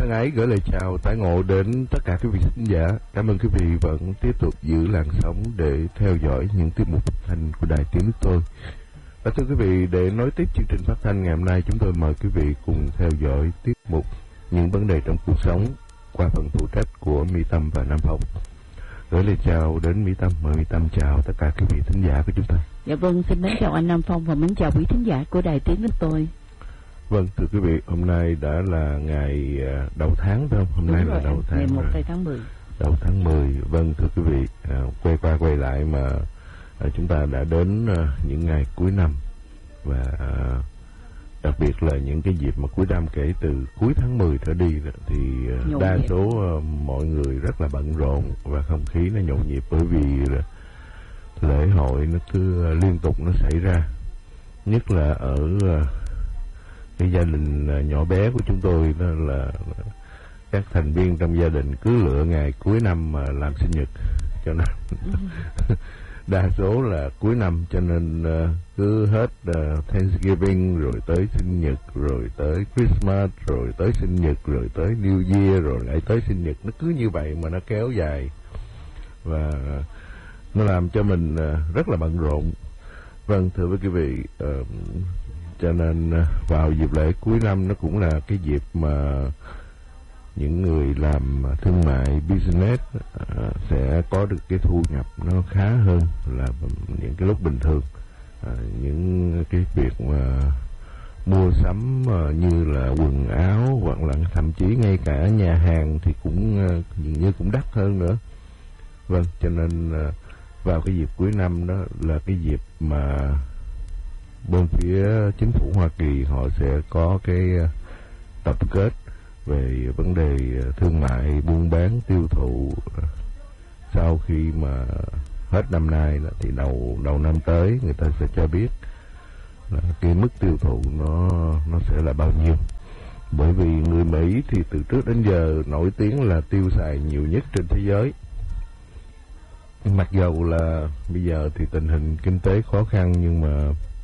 Thân ái gửi lời chào tái ngộ đến tất cả quý vị khán giả. Cảm ơn quý vị vẫn tiếp tục giữ làn sóng để theo dõi những tiết mục phát thanh của Đài Tiếng Nước Tôi. Và thưa quý vị, để nối tiếp chương trình phát thanh ngày hôm nay, chúng tôi mời quý vị cùng theo dõi tiết mục Những vấn đề trong cuộc sống qua phần phụ trách của Mỹ Tâm và Nam Phong. Gửi lời chào đến Mỹ Tâm, mời Mỹ Tâm chào tất cả quý vị thính giả của chúng ta. Dạ vâng, xin mến chào anh Nam Phong và mến chào quý thính giả của Đài Tiếng Nước Tôi. Vâng, thưa quý vị, hôm nay đã là ngày đầu tháng phải không? Hôm nay là đầu tháng. Ngày 1 tháng 10. Đầu tháng 10. Vâng, thưa quý vị, quay qua quay lại mà chúng ta đã đến những ngày cuối năm và đặc biệt là những cái dịp mà cuối năm kể từ cuối tháng 10 trở đi thì đa số mọi người rất là bận rộn và không khí nó nhộn nhịp, bởi vì lễ hội nó cứ liên tục nó xảy ra, nhất là ở cái gia đình nhỏ bé của chúng tôi. Đó là các thành viên trong gia đình cứ lựa ngày cuối năm mà làm sinh nhật, cho nên đa số là cuối năm, cho nên cứ hết Thanksgiving rồi tới sinh nhật, rồi tới Christmas, rồi tới sinh nhật, rồi tới New Year, rồi lại tới sinh nhật. Nó cứ như vậy mà nó kéo dài và nó làm cho mình rất là bận rộn. Vâng, thưa với quý vị, cho nên vào dịp lễ cuối năm nó cũng là cái dịp mà những người làm thương mại business sẽ có được cái thu nhập nó khá hơn là những cái lúc bình thường. Những cái việc mà mua sắm như là quần áo hoặc là thậm chí ngay cả nhà hàng thì cũng dường như cũng đắt hơn nữa. Vâng, cho nên vào cái dịp cuối năm đó là cái dịp mà bên phía chính phủ Hoa Kỳ họ sẽ có cái tập kết về vấn đề thương mại, buôn bán, tiêu thụ. Sau khi mà hết năm nay thì đầu năm tới người ta sẽ cho biết là cái mức tiêu thụ nó sẽ là bao nhiêu. Bởi vì người Mỹ thì từ trước đến giờ nổi tiếng là tiêu xài nhiều nhất trên thế giới. Mặc dầu là bây giờ thì tình hình kinh tế khó khăn nhưng mà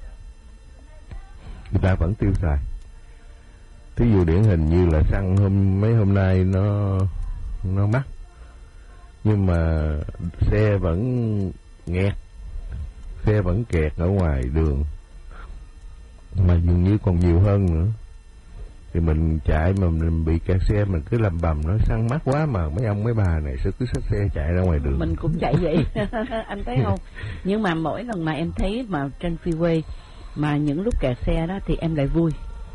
người ta vẫn tiêu xài. Thí dụ điển hình như là xăng mấy hôm nay nó mắc, nhưng mà xe vẫn nghẹt, xe vẫn kẹt ở ngoài đường, mà dường như còn nhiều hơn nữa. Thì mình chạy mà mình bị kẹt xe, mình cứ lầm bầm nói xăng mắc quá mà mấy ông mấy bà này sẽ cứ xách xe chạy ra ngoài đường. Mình cũng chạy vậy anh thấy không? Nhưng mà mỗi lần mà em thấy mà trên freeway mà những lúc kẹt xe đó thì em lại vui.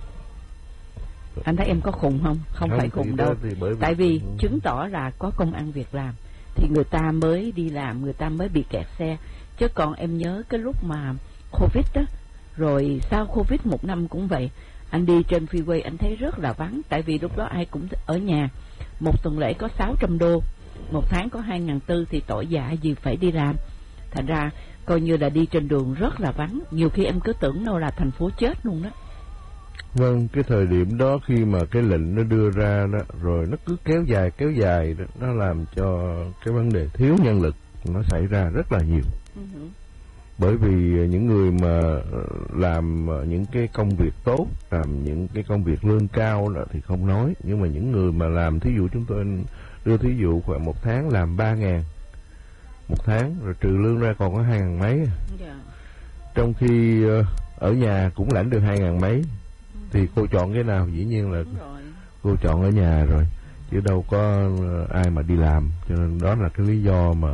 Anh thấy em có khùng không? Không phải khùng đâu. Tại vì chứng tỏ là có công ăn việc làm thì người ta mới đi làm, người ta mới bị kẹt xe. Chứ còn em nhớ cái lúc mà Covid đó, rồi sau Covid một năm cũng vậy, anh đi trên freeway anh thấy rất là vắng. Tại vì lúc đó ai cũng ở nhà. Một tuần lễ có 600 đô, một tháng có 2.400 thì tội dạ gì phải đi làm. Thành ra coi như là đi trên đường rất là vắng. Nhiều khi em cứ tưởng đâu là thành phố chết luôn đó. Vâng, cái thời điểm đó khi mà cái lệnh nó đưa ra đó, rồi nó cứ kéo dài đó, nó làm cho cái vấn đề thiếu nhân lực nó xảy ra rất là nhiều. Bởi vì những người mà làm những cái công việc tốt, làm những cái công việc lương cao đó thì không nói, nhưng mà những người mà làm, thí dụ chúng tôi đưa thí dụ khoảng một tháng làm 3.000 một tháng, rồi trừ lương ra còn có 2.000 mấy. Trong khi ở nhà cũng lãnh được 2.000 mấy. Thì cô chọn cái nào? Dĩ nhiên là cô chọn ở nhà rồi, chứ đâu có ai mà đi làm. Cho nên đó là cái lý do mà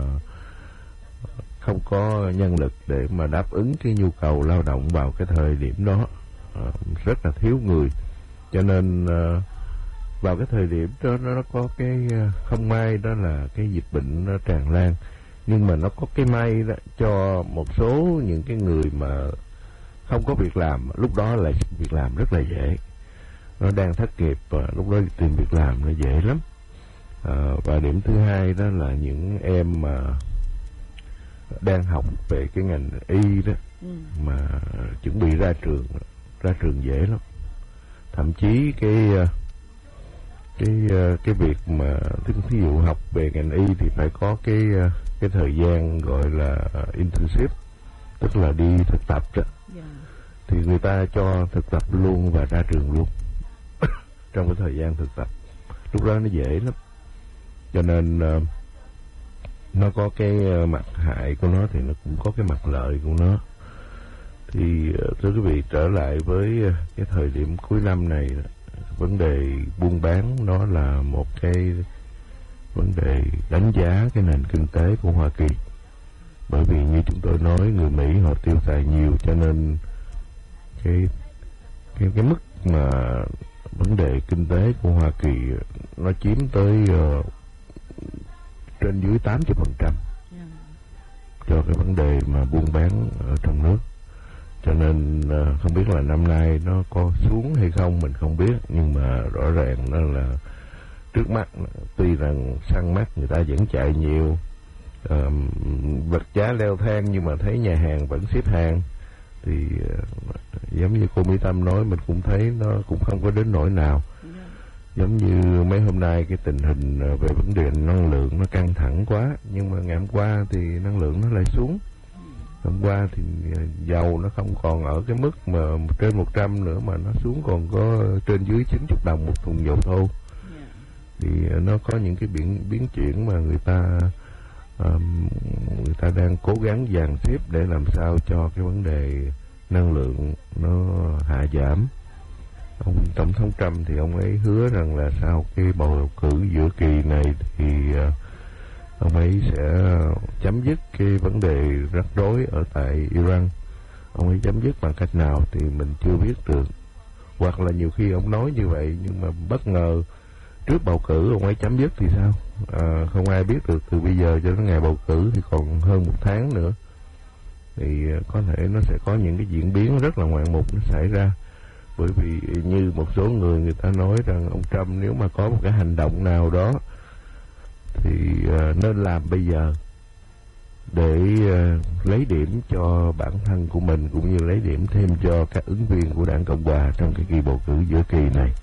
không có nhân lực để mà đáp ứng cái nhu cầu lao động vào cái thời điểm đó. Rất là thiếu người. Cho nên vào cái thời điểm đó nó có cái không may, đó là cái dịch bệnh nó tràn lan. Nhưng mà nó có cái may đó cho một số những cái người mà không có việc làm, lúc đó là việc làm rất là dễ. Nó đang thất nghiệp và lúc đó tìm việc làm nó dễ lắm. Và điểm thứ hai đó là những em mà đang học về cái ngành y đó, mà chuẩn bị ra trường dễ lắm. Thậm chí cái việc mà thí dụ học về ngành y thì phải có cái thời gian gọi là internship, tức là đi thực tập đó. Thì người ta cho thực tập luôn và ra trường luôn trong cái thời gian thực tập. lúc đó nó dễ lắm. Cho nên nó có cái mặt hại của nó thì nó cũng có cái mặt lợi của nó. Thì thưa quý vị, trở lại với cái thời điểm cuối năm này, vấn đề buôn bán nó là một cái vấn đề đánh giá cái nền kinh tế của Hoa Kỳ. Bởi vì như chúng tôi nói, người Mỹ họ tiêu xài nhiều, cho nên cái mức mà vấn đề kinh tế của Hoa Kỳ nó chiếm tới trên dưới 80% cho cái vấn đề mà buôn bán ở trong nước. Cho nên không biết là năm nay nó có xuống hay không mình không biết, nhưng mà rõ ràng nó là trước mắt, tuy rằng săn mắt người ta vẫn chạy nhiều, vật giá leo thang, nhưng mà thấy nhà hàng vẫn xếp hàng. Thì giống như cô Mỹ Tâm nói, mình cũng thấy nó cũng không có đến nỗi nào. Giống như mấy hôm nay cái tình hình về vấn đề năng lượng nó căng thẳng quá, nhưng mà ngày hôm qua thì năng lượng nó lại xuống. Hôm qua thì dầu nó không còn ở cái mức mà trên 100 nữa, mà nó xuống còn có trên dưới 90 đồng một thùng dầu thô. Thì nó có những cái biến chuyển mà người ta đang cố gắng dàn xếp để làm sao cho cái vấn đề năng lượng nó hạ giảm. Ông Tổng thống Trump thì ông ấy hứa rằng là sau cái bầu cử giữa kỳ này thì ông ấy sẽ chấm dứt cái vấn đề rắc rối ở tại Iran. Ông ấy chấm dứt bằng cách nào thì mình chưa biết được. Hoặc là nhiều khi ông nói như vậy nhưng mà bất ngờ trước bầu cử ông ấy chấm dứt thì sao? Không ai biết được. Từ bây giờ cho đến ngày bầu cử thì còn hơn 1 tháng nữa. Thì có thể nó sẽ có những cái diễn biến rất là ngoạn mục nó xảy ra. Bởi vì như một số người ta nói rằng ông Trump nếu mà có một cái hành động nào đó thì nên làm bây giờ để lấy điểm cho bản thân của mình, cũng như lấy điểm thêm cho các ứng viên của đảng Cộng Hòa trong cái kỳ bầu cử giữa kỳ này.